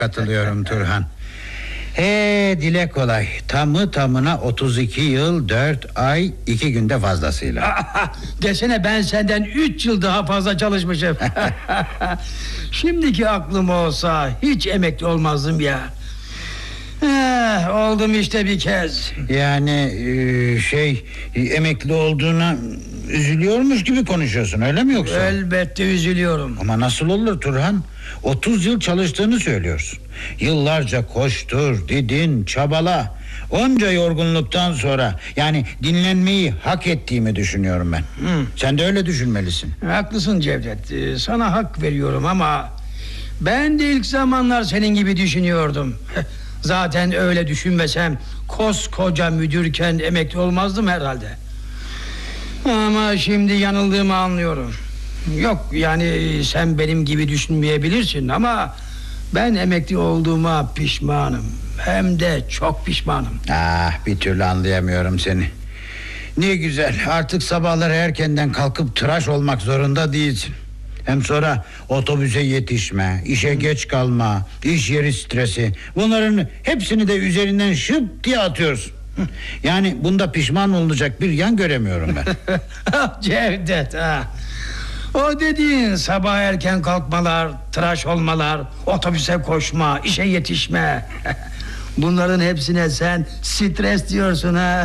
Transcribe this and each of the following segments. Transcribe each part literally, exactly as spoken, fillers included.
Katılıyorum Turhan. He, dile kolay. Tamı tamına otuz iki yıl dört ay iki günde fazlasıyla. Desene ben senden üç yıl daha fazla çalışmışım. Şimdiki aklım olsa hiç emekli olmazdım ya. Eh, oldum işte bir kez. Yani e, şey emekli olduğuna üzülüyormuş gibi konuşuyorsun, öyle mi yoksa? Elbette üzülüyorum. Ama nasıl olur Turhan? otuz yıl çalıştığını söylüyorsun. Yıllarca koştur, didin, çabala. Onca yorgunluktan sonra yani dinlenmeyi hak ettiğimi düşünüyorum ben. Hı. Sen de öyle düşünmelisin. Haklısın Cevdet, ee, sana hak veriyorum ama ben de ilk zamanlar senin gibi düşünüyordum. Zaten öyle düşünmesem koskoca müdürken emekli olmazdım herhalde. Ama şimdi yanıldığımı anlıyorum. Yok yani sen benim gibi düşünmeyebilirsin ama ben emekli olduğuma pişmanım. Hem de çok pişmanım. Ah, bir türlü anlayamıyorum seni. Ne güzel, artık sabahları erkenden kalkıp tıraş olmak zorunda değilsin. Hem sonra otobüse yetişme, işe geç kalma, iş yeri stresi, bunların hepsini de üzerinden şıp diye atıyorsun. Yani bunda pişman olacak bir yan göremiyorum ben. Cevdet ha. O dediğin sabah erken kalkmalar, tıraş olmalar, otobüse koşma, işe yetişme. Bunların hepsine sen stres diyorsun ha.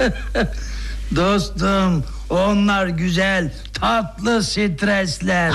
Dostum, onlar güzel, tatlı stresler.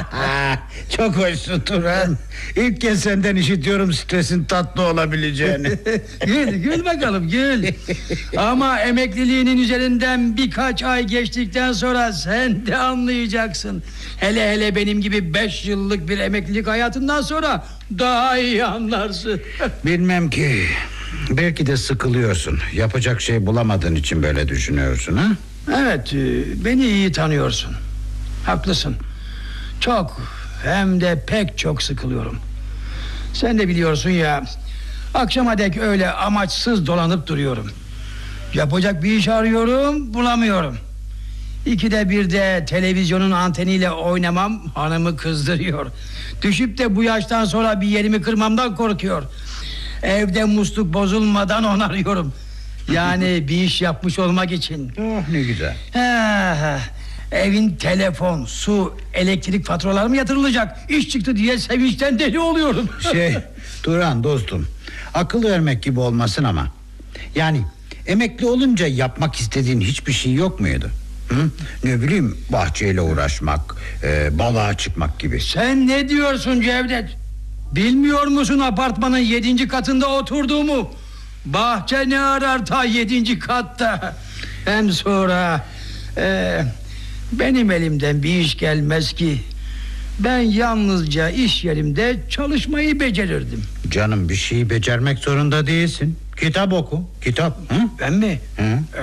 Çok hoşsun Turhan. İlk kez senden işitiyorum stresin tatlı olabileceğini. Gül, gül bakalım gül. Ama emekliliğinin üzerinden birkaç ay geçtikten sonra sen de anlayacaksın. Hele hele benim gibi beş yıllık bir emeklilik hayatından sonra daha iyi anlarsın. Bilmem ki. Belki de sıkılıyorsun. Yapacak şey bulamadığın için böyle düşünüyorsun ha? Evet, beni iyi tanıyorsun. Haklısın. Çok, hem de pek çok sıkılıyorum. Sen de biliyorsun ya, akşama dek öyle amaçsız dolanıp duruyorum. Yapacak bir iş arıyorum, bulamıyorum. İkide bir de televizyonun anteniyle oynamam hanımı kızdırıyor. Düşüp de bu yaştan sonra bir yerimi kırmamdan korkuyor. Evde musluk bozulmadan onarıyorum. Yani bir iş yapmış olmak için. Oh, ne güzel. Ha, evin telefon, su, elektrik faturaları mı yatırılacak? İş çıktı diye sevinçten deli oluyorum. Şey, Turan dostum, akıl vermek gibi olmasın ama yani emekli olunca yapmak istediğin hiçbir şey yok muydu? Hı? Ne bileyim, bahçeyle uğraşmak, e, balığa çıkmak gibi. Sen ne diyorsun Cevdet? Bilmiyor musun apartmanın yedinci katında oturduğumu? Bahçe ne arar ta yedinci katta? Hem sonra e, benim elimden bir iş gelmez ki. Ben yalnızca iş yerimde çalışmayı becerirdim. Canım, bir şeyi becermek zorunda değilsin. Kitap oku, kitap. Hı? Ben mi? Hı? Ee,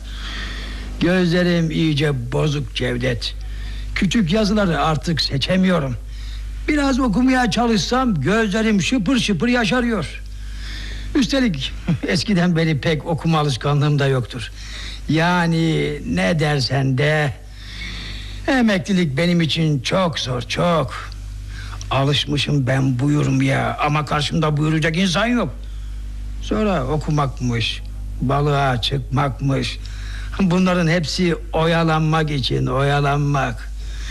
gözlerim iyice bozuk Cevdet. Küçük yazıları artık seçemiyorum. Biraz okumaya çalışsam gözlerim şıpır şıpır yaşarıyor. Üstelik eskiden beri pek okuma alışkanlığım da yoktur. Yani ne dersen de emeklilik benim için çok zor, çok. Alışmışım ben buyurmaya ama karşımda buyuracak insan yok. Sonra okumakmış, balığa çıkmakmış. Bunların hepsi oyalanmak için, oyalanmak.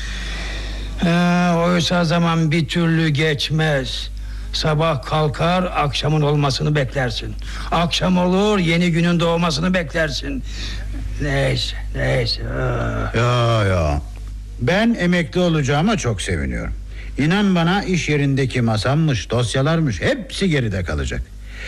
Ee, oysa zaman bir türlü geçmez. Sabah kalkar, akşamın olmasını beklersin. Akşam olur, yeni günün doğmasını beklersin. Neyse, neyse. Aa. Ya ya. Ben emekli olacağıma çok seviniyorum. İnan bana, iş yerindeki masammış, dosyalarmış, hepsi geride kalacak.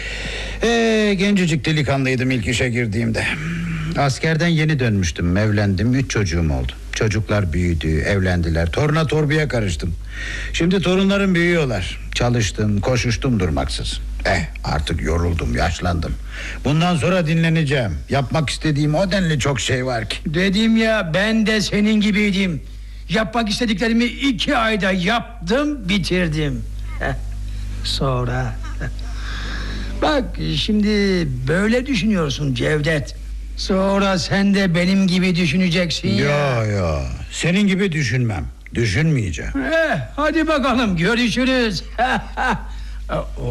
Ee, gencecik delikanlıydım ilk işe girdiğimde. Askerden yeni dönmüştüm, evlendim, üç çocuğum oldu. Çocuklar büyüdü, evlendiler, toruna torbaya karıştım. Şimdi torunlarım büyüyorlar. Çalıştım, koşuştum durmaksız. Eh, artık yoruldum, yaşlandım. Bundan sonra dinleneceğim. Yapmak istediğim o denli çok şey var ki. Dedim ya, ben de senin gibiydim. Yapmak istediklerimi iki ayda yaptım, bitirdim. Heh, sonra bak şimdi böyle düşünüyorsun Cevdet. Sonra sen de benim gibi düşüneceksin ya. Ya ya, senin gibi düşünmem, düşünmeyeceğim. Eh, hadi bakalım görüşürüz.